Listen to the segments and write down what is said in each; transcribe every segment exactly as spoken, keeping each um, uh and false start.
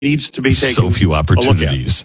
needs to be taken. So few opportunities.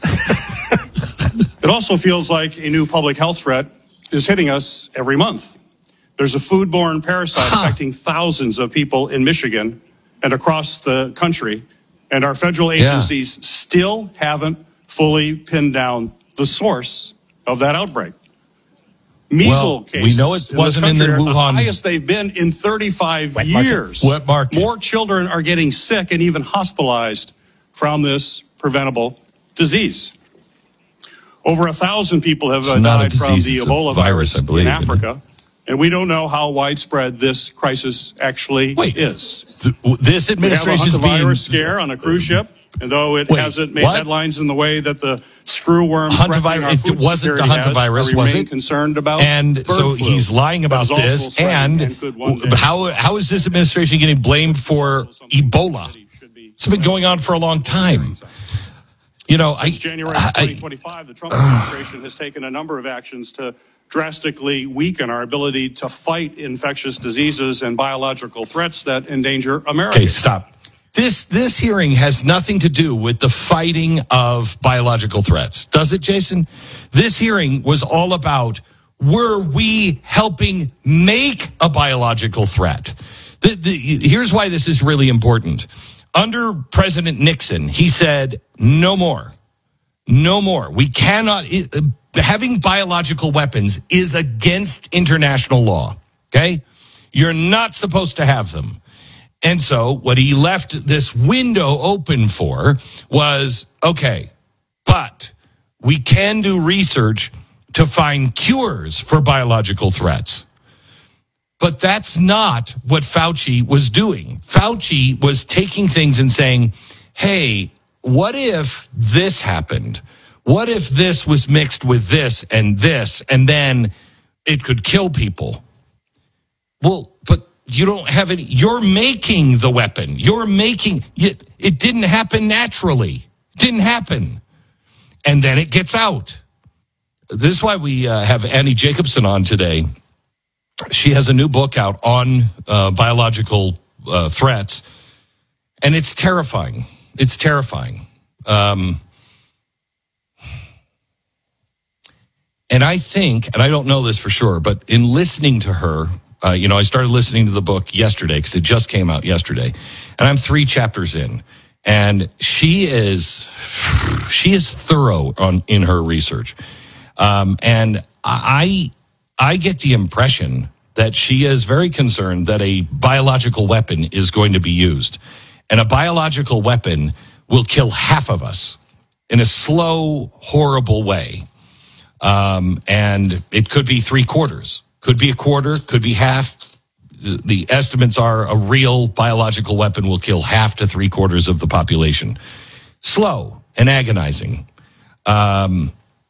It also feels like a new public health threat is hitting us every month. There's a foodborne parasite huh. affecting thousands of people in Michigan and across the country, and our federal agencies yeah. still haven't fully pinned down the source of that outbreak. Measles well, cases we know it wasn't in, in the Wuhan. The highest they've been in thirty-five Wet years. Market. Wet market. More children are getting sick and even hospitalized from this preventable disease. Over a thousand people have uh, died from the Ebola virus, virus I believe, in Africa, and we don't know how widespread this crisis actually Wait, is. Th- this administration is being... We have a being... Huntavirus scare on a cruise ship, and though it Wait, hasn't made what? headlines in the way that the screwworm threatening our food it wasn't the Huntavirus, was it? Concerned about and so flu. He's lying about this. And, and how how is this administration getting blamed for Ebola? It's been going on for a long time. You know, Since I, January I, twenty twenty-five, the Trump uh, administration has taken a number of actions to drastically weaken our ability to fight infectious diseases and biological threats that endanger America. Okay, stop. This this hearing has nothing to do with the fighting of biological threats, does it, Jason? This hearing was all about, were we helping make a biological threat? The, the, here's why this is really important. Under President Nixon, he said, no more, no more. We cannot, it, having biological weapons is against international law, okay? You're not supposed to have them. And so what he left this window open for was, okay, but we can do research to find cures for biological threats. But that's not what Fauci was doing. Fauci was taking things and saying, hey, what if this happened? What if this was mixed with this and this, and then it could kill people? Well, but you don't have any, you're making the weapon. You're making, it, it didn't happen naturally. It didn't happen. And then it gets out. This is why we uh, have Annie Jacobson on today. She has a new book out on uh, biological uh, threats, and it's terrifying. It's terrifying. Um, and I think, and I don't know this for sure, but in listening to her, uh, you know, I started listening to the book yesterday because it just came out yesterday, and I'm three chapters in, and she is she is thorough on in her research, um, and I. I get the impression that she is very concerned that a biological weapon is going to be used. And a biological weapon will kill half of us in a slow, horrible way. Um, and it could be three quarters, could be a quarter, could be half. The estimates are a real biological weapon will kill half to three quarters of the population. Slow and agonizing. Um,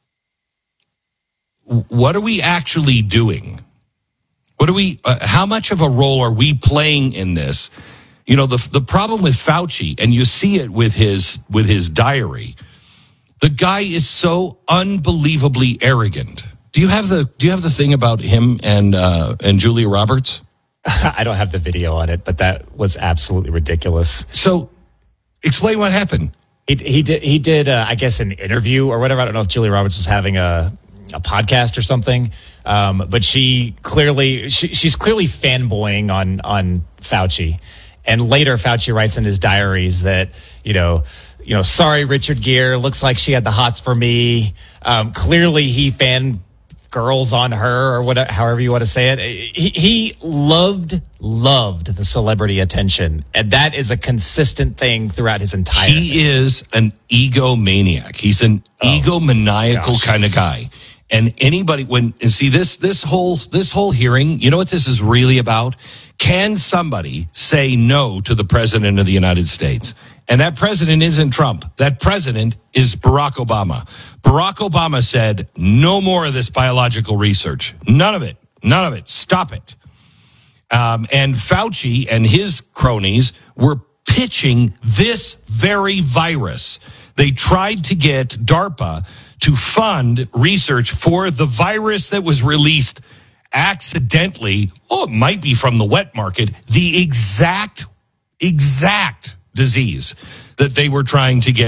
What are we actually doing? What are we? Uh, how much of a role are we playing in this? You know, the the problem with Fauci, and you see it with his with his diary. The guy is so unbelievably arrogant. Do you have the Do you have the thing about him and uh, and Julia Roberts? I don't have the video on it, but that was absolutely ridiculous. So, explain what happened. He he did he did uh, I guess an interview or whatever. I don't know if Julia Roberts was having a. a podcast or something. Um, but she clearly, she, she's clearly fanboying on, on Fauci. And later Fauci writes in his diaries that, you know, you know, sorry, Richard Gere, looks like she had the hots for me. Um, clearly he fan girls on her or whatever, however you want to say it. He, he loved, loved the celebrity attention. And that is a consistent thing throughout his entire He thing. is an egomaniac. He's an oh, egomaniacal gosh, kind of guy. And anybody, when, and see this, this whole, this whole hearing, you know what this is really about? Can somebody say no to the president of the United States? And that president isn't Trump. That president is Barack Obama. Barack Obama said, no more of this biological research. None of it. None of it. Stop it. Um, and Fauci and his cronies were pitching this very virus. They tried to get DARPA to fund research for the virus that was released accidentally. Oh, it might be from the wet market. The exact, exact disease that they were trying to get